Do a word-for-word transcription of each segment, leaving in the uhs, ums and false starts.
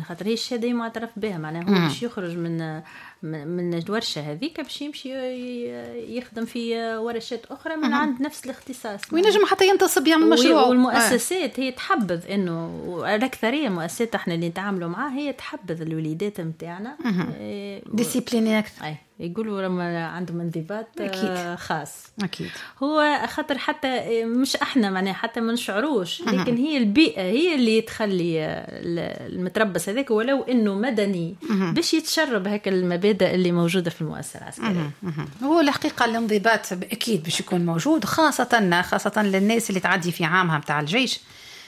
خاطر هي الشهاده معترف بها، معناها هو باش يخرج من من الورشه هذيك باش يمشي يخدم في ورشات اخرى من عند نفس الاختصاص، وينجم حتى ينتصب يعمل مشروع. والمؤسسات هي تحبذ انه الاكثريه مؤسسات احنا اللي نتعاملوا معها هي تحبذ الوليدات نتاعنا ديسيبليني اكثر. اي يقولوا لما عندهم انضباط خاص. اكيد هو خاطر حتى مش احنا معناها حتى ما نشعروش، لكن هي البيئه هي اللي تخلي المتربص هذاك ولو انه مدني باش يتشرب هيك المبادئ اللي موجوده في المؤسسه العسكريه. هو الحقيقه الانضباط اكيد باش يكون موجود، خاصه خاصه للناس اللي تعدي في عامها بتاع الجيش.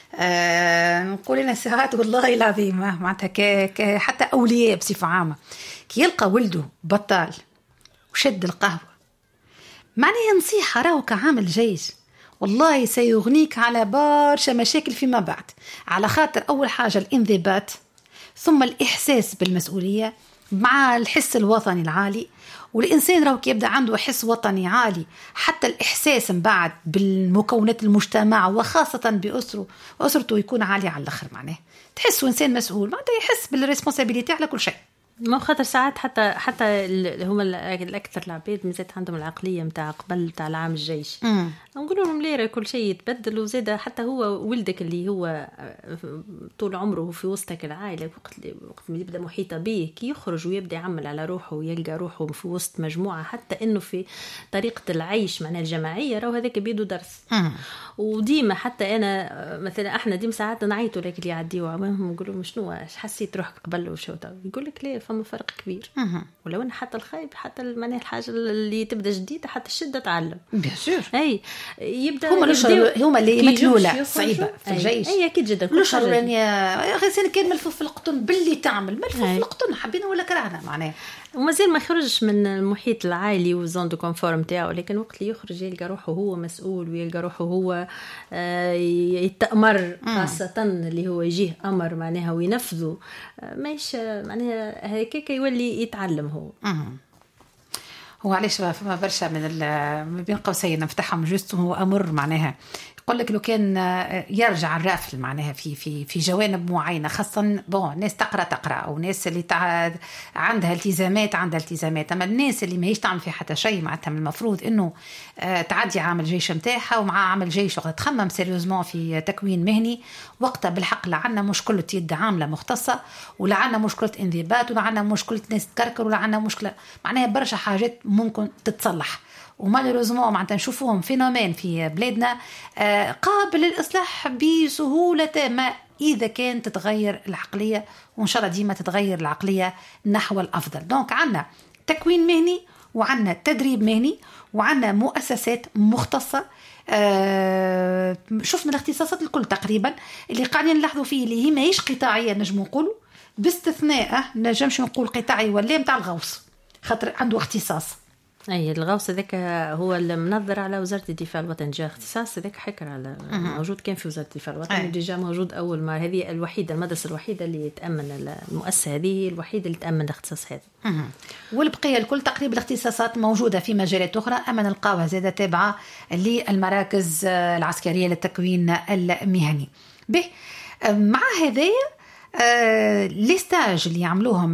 أه نقول لنا ساعات والله العظيم معناتها حتى اولياء بصفه عامه كي يلقى ولده بطال وشد القهوه، معناها نصيحه راهو كعامل جيش والله سيغنيك على برشا مشاكل فيما بعد، على خاطر اول حاجه الانضباط، ثم الاحساس بالمسؤوليه مع الحس الوطني العالي. والإنسان راهو يبدأ عنده حس وطني عالي، حتى الإحساس من بعد بالمكونات المجتمع وخاصة بأسره وأسرته يكون عالي على الآخر، معناه تحسه إنسان مسؤول، معناه يحس بالريسبونسابيلتي على كل شيء. ما خاطر ساعات حتى حتى هما الأكثر العباد مازالت عندهم العقلية متاع قبل تاع العام الجيش، نقولوا لهم ليه كل شيء يتبدل، وزاد حتى هو ولدك اللي هو طول عمره في وسطك العائلة، وقت وقت ما يبدأ محيطة به كي يخرج ويبدأ يعمل على روحه ويلقى روحه في وسط مجموعة، حتى إنه في طريقة العيش معناها الجماعية راهو هذاك بيده درس. وديما حتى أنا مثلا إحنا ديما ساعات نعيطوا لك اللي يعديوا عمهم نقولوا مشنو حسيت روحك قبل وشو يقول لك ليه فما فرق كبير. ولو ان حتى الخايب حتى المعنى الحاجه اللي تبدا جديده حتى الشده تعلم بيان سور. اي يبدا هما هما اللي متلوله صعيبه في الجيش. اي اكيد جدا كل شهر يا غسان كان ملفوف في القطن باللي تعمل ملفوف في القطن حبينا ولا كرهنا معناه، ومازال ما يخرجش من المحيط العائلي والزون دو كونفور نتاعو، لكن وقت اللي يخرج يلقى روحه هو مسؤول ويلقى روحه هو يتأمر، خاصة اللي هو يجيه أمر معناها وينفذه ماش معناها هيك يولي يتعلم هو. هو علاش فما برشا من ما بين قوسين نفتحهم جوست هو أمر معناها يقول لك لو كان يرجع الرافل معناها في في في جوانب معينه، خاصه بون ناس تقرا تقرا او ناس اللي تع... عندها التزامات عندها التزامات، اما الناس اللي ما هيش تعمل في حتى شيء معناتها من المفروض انه تعدي عامل جيش نتاعها ومع عامل جيش وقت تخمم سيريوزمون في تكوين مهني، وقتها بالحق لعنا مشكله يد عامله مختصه، ولعنا مشكله انضباط، ولعنا مشكله ناس تكركر، ولعنا مشكله معناها برشا حاجات ممكن تتصلح. ومالوريزمون معناتها نشوفوهم فينومين في بلادنا قابل للإصلاح بسهولة ما إذا كان تتغير العقلية، وإن شاء الله ديما تتغير العقلية نحو الأفضل. دونك عنا تكوين مهني وعنا تدريب مهني وعنا مؤسسات مختصة. آه شفنا الاختصاصات الكل تقريبا اللي قاعدين نلاحظوا فيه اللي هي ماهيش قطاعية نجم نقولوا، باستثناء نجمش نقول قطاعي ولا متاع الغوص خاطر عنده اختصاص. اي الغوص ذاك هو المنظر على وزاره الدفاع الوطني، جا اختصاص ذاك حكر على موجود كان في وزاره الدفاع الوطني ديجا موجود اول ما، هذه الوحيده المدرسه الوحيده اللي تامن المؤسسه هذه الوحيده اللي تامن الاختصاص هذا. والبقيه الكل تقريبا الاختصاصات موجوده في مجالات اخرى، اما نلقاوها زاده تابعه للمراكز العسكريه للتكوين المهني. به مع هذايا لي ستاج اللي يعملوهم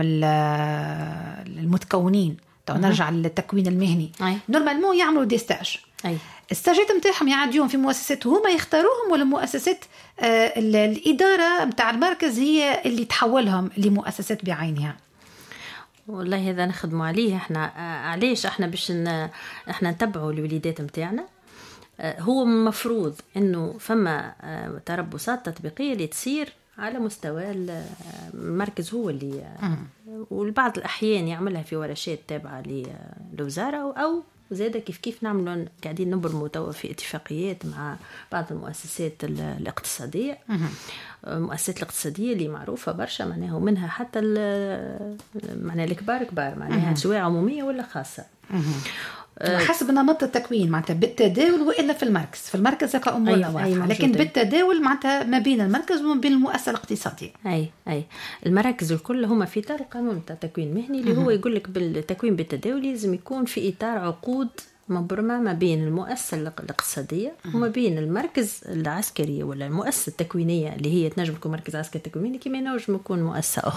المتكونين نرجع للتكوين المهني نورمالمون يعملوا دي ستاج. اي الستاجات نتاعهم يعديهم في مؤسسات هما يختاروهم، ولا مؤسسات آه الاداره نتاع المركز هي اللي تحولهم لمؤسسات بعينها؟ والله هذا نخدموا عليه احنا. علاش احنا باش احنا نتبعوا الوليدات نتاعنا؟ هو مفروض انه فما تربصات تطبيقيه اللي تصير على مستوى المركز هو اللي والبعض الأحيان يعملها في ورشات تابعة للوزارة، أو زادة كيف كيف نعملوا قاعدين نبرموا توا في اتفاقيات مع بعض المؤسسات الاقتصادية. المؤسسات الاقتصادية اللي معروفة برشا معناها، ومنها حتى معناها الكبار كبار معناها سواء عمومية ولا خاصة حسب نمط التكوين معناتها بالتداول وإلا في المركز. في المركز هكا أمورنا واضحة، لكن بالتداول معناتها ما بين المركز وما بين المؤسسة الاقتصادية. أي أي المراكز الكل هما في إطار القانون تاع تكوين مهني اللي هو يقول لك بالتكوين بالتداول لازم يكون في إطار عقود مبرمة ما بين المؤسسة الاقتصادية وما بين المركز العسكري ولا المؤسسة التكوينية اللي هي تنجم تكون مركز عسكري تكويني كما ينجم يكون مؤسسة أخرى.